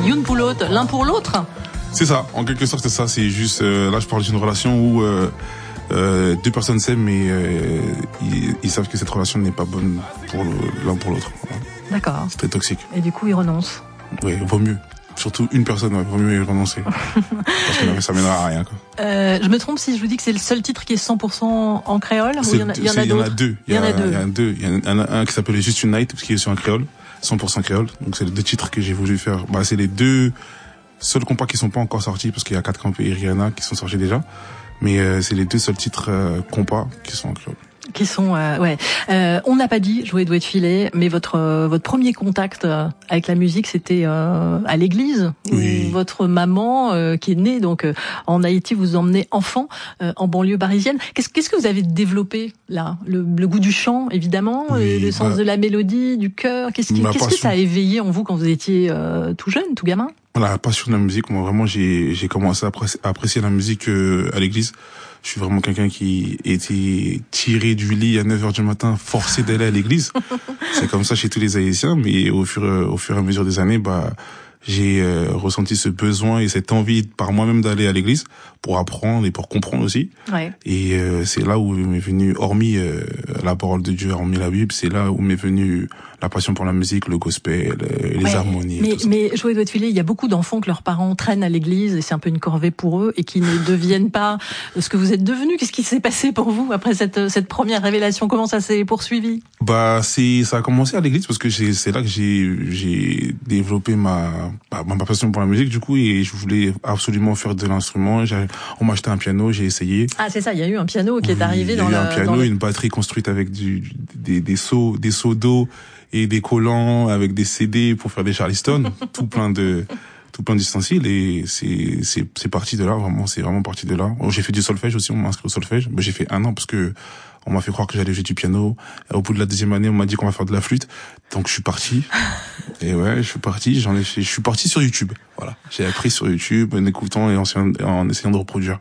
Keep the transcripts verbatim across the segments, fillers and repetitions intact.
Youn pour l'autre, l'un pour l'autre. C'est ça, en quelque sorte c'est ça, c'est juste, euh, là je parle d'une relation où euh, euh, deux personnes s'aiment mais euh, ils, ils savent que cette relation n'est pas bonne pour le, l'un pour l'autre. Voilà. D'accord. C'est très toxique. Et du coup ils renoncent. Oui, vaut mieux. Surtout une personne, ouais, vaut mieux y renoncer. Parce que ça mènera à rien, quoi. Euh, je me trompe si je vous dis que c'est le seul titre qui est cent pour cent en créole ou il y en a, il y en a Il y en a d'autres? deux. Il y en a deux. Il y en a deux. Il y en a un qui s'appelle Just Unite, qui est sur un créole, cent pour cent créole. Donc c'est les deux titres que j'ai voulu faire. Bah, c'est les deux seuls compas qui sont pas encore sortis parce qu'il y a quatre campés et Rihanna qui sont sortis déjà. Mais euh, c'est les deux seuls titres euh, compas qui sont en créole. Qui sont euh, ouais. Euh, on n'a pas dit jouer doué de filet, mais votre euh, votre premier contact euh, avec la musique c'était euh, à l'église. Oui. Où votre maman euh, qui est née donc euh, en Haïti vous emmenez enfant euh, en banlieue parisienne. Qu'est-ce qu'est-ce que vous avez développé là? Le, le goût du chant évidemment, oui, le sens bah, de la mélodie, du cœur. Qu'est-ce qui, qu'est-ce que ça a éveillé en vous quand vous étiez euh, tout jeune, tout gamin? La passion de la musique, moi vraiment j'ai j'ai commencé à apprécier, à apprécier la musique euh, à l'église. Je suis vraiment quelqu'un qui était tiré du lit à neuf heures du matin, forcé d'aller à l'église. C'est comme ça chez tous les Haïtiens, mais au fur au fur et à mesure des années, bah j'ai euh, ressenti ce besoin et cette envie par moi-même d'aller à l'église pour apprendre et pour comprendre aussi. Ouais. Et euh, c'est là où m'est venu, hormis euh, la parole de Dieu, hormis la Bible, c'est là où m'est venu la passion pour la musique, le gospel, euh, les ouais, harmonies. Mais, tout ça. mais jouer doigt de filet, il y a beaucoup d'enfants que leurs parents traînent à l'église et c'est un peu une corvée pour eux et qui ne deviennent pas ce que vous êtes devenus. Qu'est-ce qui s'est passé pour vous après cette cette première révélation? Comment ça s'est poursuivi? Bah c'est ça a commencé à l'église parce que j'ai, c'est là que j'ai j'ai développé ma bah, ma passion pour la musique du coup et je voulais absolument faire de l'instrument. J'ai, on m'a acheté un piano, j'ai essayé. Ah c'est ça, il y a eu un piano qui oui, est arrivé dans le. Il y a eu le, un piano, le... une batterie construite avec du des des seaux des seaux d'eau et des collants avec des C D pour faire des Charleston, tout plein de tout plein d'ustensiles et c'est c'est c'est parti de là vraiment, c'est vraiment parti de là. Oh, j'ai fait du solfège aussi, on m'a inscrit au solfège, mais j'ai fait un an parce que on m'a fait croire que j'allais jouer du piano. Au bout de la deuxième année, on m'a dit qu'on va faire de la flûte. Donc je suis parti. Et ouais, je suis parti, j'en ai fait, je suis parti sur YouTube. Voilà. J'ai appris sur YouTube en écoutant et en, en essayant de reproduire.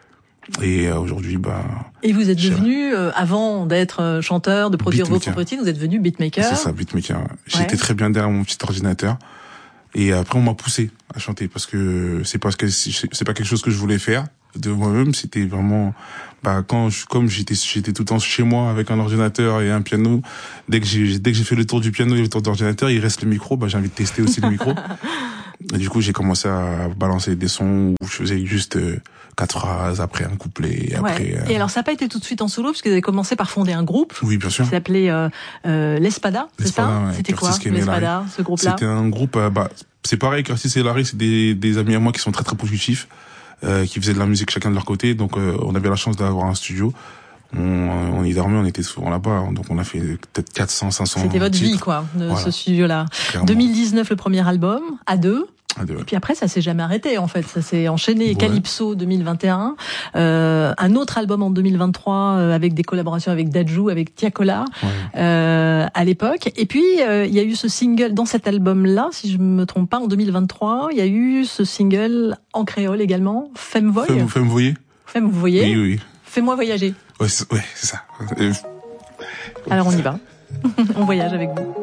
Et euh, aujourd'hui, bah. Et vous êtes devenu, euh, avant d'être euh, chanteur, de produire vos propres titres, vous êtes devenu beatmaker. C'est ça, beatmaker. Ouais. J'étais ouais. très bien derrière mon petit ordinateur. Et après, on m'a poussé à chanter parce que c'est parce que c'est pas quelque chose que je voulais faire de moi-même. C'était vraiment, bah, quand je, comme j'étais, j'étais tout le temps chez moi avec un ordinateur et un piano. Dès que j'ai, dès que j'ai fait le tour du piano et le tour de l'ordinateur, il reste le micro. Bah, j'ai envie de tester aussi le micro. Et du coup, j'ai commencé à balancer des sons où je faisais juste euh, quatre phrases, après un couplet, après... Ouais. Euh... Et alors, ça n'a pas été tout de suite en solo, parce que vous avez commencé par fonder un groupe. Oui, bien sûr. Qui s'appelait euh, euh, L'Espada, c'est ça? Ouais. C'était quoi, L'Espada, ce groupe-là? C'était un groupe... Euh, bah, c'est pareil, Curtis et Larry, c'est des, des amis à moi qui sont très très positifs, euh, qui faisaient de la musique chacun de leur côté, donc euh, on avait la chance d'avoir un studio. On, on y dormait, on était souvent là-bas, donc on a fait peut-être quatre cents, cinq cents C'était votre titres. vie, quoi, de voilà. ce studio-là. Clairement. deux mille dix-neuf, le premier album, à deux. À deux. Et puis après, ça s'est jamais arrêté, en fait. Ça s'est enchaîné. Ouais. Calypso deux mille vingt et un. Euh, un autre album en deux mille vingt-trois, euh, avec des collaborations avec Dadju, avec Tiakola, ouais. euh, à l'époque. Et puis, euh, il y a eu ce single, dans cet album-là, si je me trompe pas, en deux mille vingt-trois, il y a eu ce single en créole également, Femme Voy. Femme, Femme Voyer. Femme Voyer. Oui, oui. Fais-moi voyager. Ouais, c'est, ouais, c'est ça. Euh... Alors on y va. On voyage avec vous.